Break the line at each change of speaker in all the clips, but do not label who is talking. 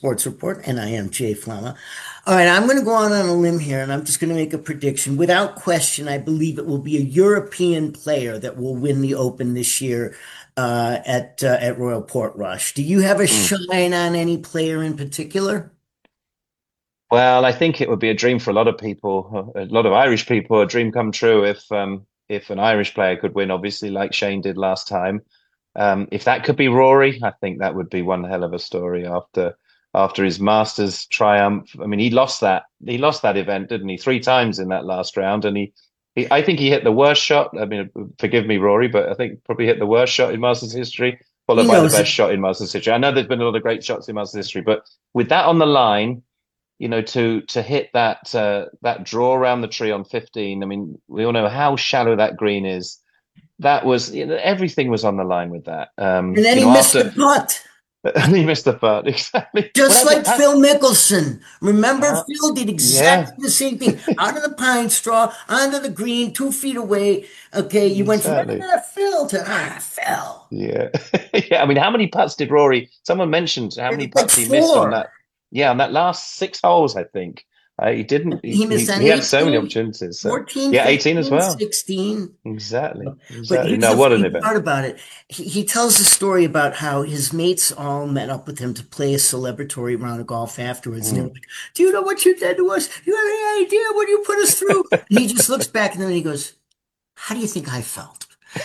Sports Report, and I am Jay Flama. All right, I'm going to go on a limb here, and I'm just going to make a prediction. Without question, I believe it will be a European player that will win the Open this year at Royal Portrush. Do you have a
Mm.
shine on any player in particular?
Well, I think it would be a dream for a lot of people, a lot of Irish people, a dream come true if an Irish player could win, obviously, like Shane did last time. If that could be Rory, I think that would be one hell of a story after his Masters triumph. I mean, he lost that event, didn't he? Three times in that last round, and I think he hit the worst shot. I mean, forgive me, Rory, but I think probably hit the worst shot in Masters history,
He
followed by the
knows
best
it.
shot in Masters history. I know there's been a lot of great shots in Masters history, but with that on the line, to hit that draw around the tree on 15. I mean, we all know how shallow that green is. That was, everything was on the line with that.
And then he missed
After
the putt.
he missed the putt exactly.
Just
Well,
like Phil Mickelson. Remember,
uh,
Phil did
yeah,
exactly the same thing. Out of the pine straw, onto the green, 2 feet away. Okay, you went from
exactly.
Phil to Phil.
Yeah, yeah. I mean, how many putts did Rory? Someone mentioned how many
Like
putts he missed on that.
four.
Yeah, on that last six holes, I think. He didn't. He,
He missed
he
on
he had so many
18,
opportunities. So
14,
yeah, 18 as
15,
well.
16.
Exactly,
But
exactly.
here's
No,
the
what an
funny
event.
part about it. He tells a story about how his mates all met up with him to play a celebratory round of golf afterwards. And they're
Mm.
like, "Do you know what you did to us? Do you have any idea what you put us through?" And he just looks back and then he goes, "How do you think I felt?"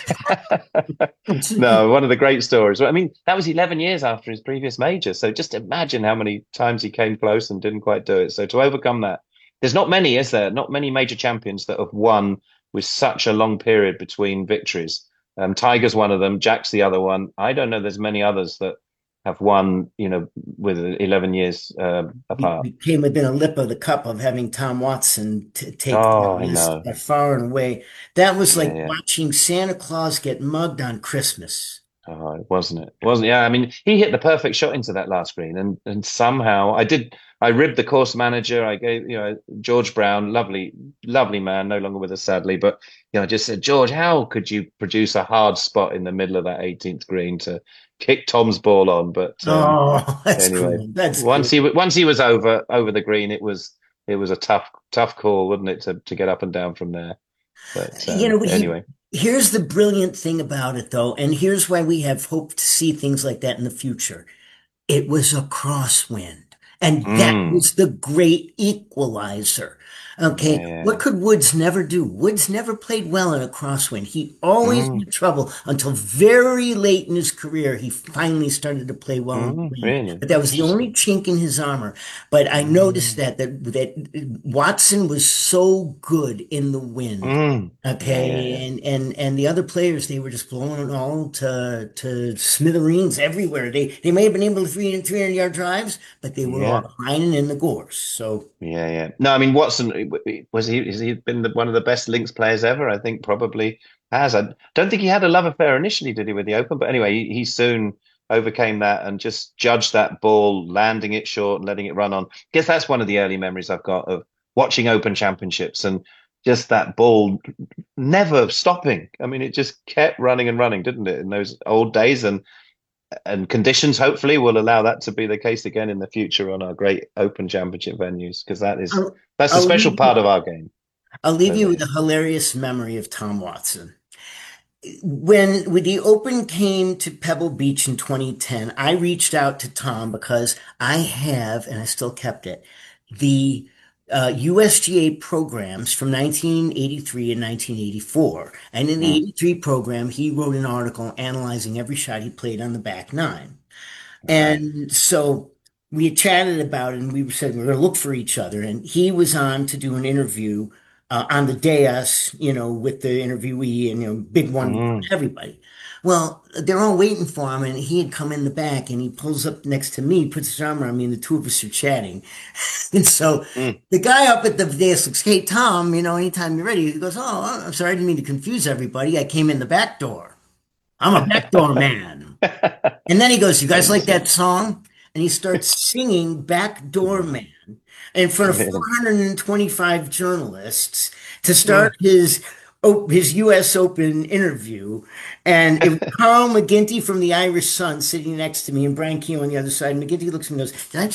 No, one of the great stories. Well, I mean, that was 11 years after his previous major. So just imagine how many times he came close and didn't quite do it. So to overcome that, there's not many, is there? Not many major champions that have won with such a long period between victories. Tiger's one of them. Jack's the other one. I don't know. There's many others that have won, with 11 years apart.
Became within a lip of the cup of having Tom Watson take that
Oh, I
list
know.
by far and away. That was
Yeah,
like
yeah.
watching Santa Claus get mugged on Christmas.
Oh, wasn't it? Wasn't Yeah, I mean, he hit the perfect shot into that last green, and somehow I ribbed the course manager. I gave, George Brown, lovely, lovely man, no longer with us sadly, but I just said, George, how could you produce a hard spot in the middle of that 18th green to kick Tom's ball on? But
Oh, that's
anyway,
cool. That's
once
cool.
he was over the green, it was a tough call, wasn't it, to get up and down from there? But anyway.
Here's the brilliant thing about it though, and here's why we have hope to see things like that in the future. It was a crosswind. And that
Mm,
was the great equalizer.
yeah,
Okay. What
yeah.
could Woods never do? Woods never played well in a crosswind. He always
Mm,
had trouble until very late in his career. He finally started to play well in the wind.
really
But that was the only
interesting.
chink in his armor. But I noticed
Mm,
that Watson was so good in the wind.
yeah, yeah,
Okay,
yeah,
and the other players they were just blowing it all to smithereens everywhere. They may have been able to 300 yard drives, but they were
yeah,
all lining in the gorse. So
yeah, yeah. No, I mean Watson was he? Has he been one of the best links players ever? I think probably has. I don't think he had a love affair initially, did he, with the Open? But anyway, he soon overcame that and just judged that ball, landing it short and letting it run on. Guess that's one of the early memories I've got of watching Open Championships and just that ball never stopping. I mean, it just kept running and running, didn't it, in those old days? And conditions hopefully will allow that to be the case again in the future on our great Open Championship venues because
I'll,
that's a
I'll
special
leave
part of our game.
I'll leave
So
you with
there.
a hilarious memory of Tom Watson. When the Open came to Pebble Beach in 2010, I reached out to Tom because I have, and I still kept it, the USGA programs from 1983 and 1984. And in the
Mm,
83 program, he wrote an article analyzing every shot he played on the back nine.
right.
And so we had chatted about it and we said we are going to look for each other. And he was on to do an interview on the dais, with the interviewee and, big one
Mm,
for everybody. Well, they're all waiting for him and he had come in the back and he pulls up next to me, puts his arm around me and the two of us are chatting. And so
mm.
the guy up at the dais looks, "Hey, Tom, anytime you're ready." He goes, "Oh, I'm sorry. I didn't mean to confuse everybody. I came in the back door. I'm a backdoor man." And then he goes, "You guys like that
Excellent.
song?" And he starts singing Backdoor Man in front of
Really.
425 journalists to
Mm.
start his U.S. Open interview. And it was Carl McGinty from the Irish Sun sitting next to me and Brian Keogh on the other side. And McGinty looks at me and goes, "Did I